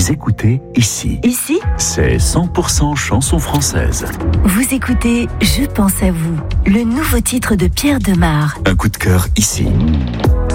Vous écoutez Ici. Ici, C'est 100% chanson française. vous écoutez Je pense à vous, le nouveau titre de Pierre Demar. Un coup de cœur ici.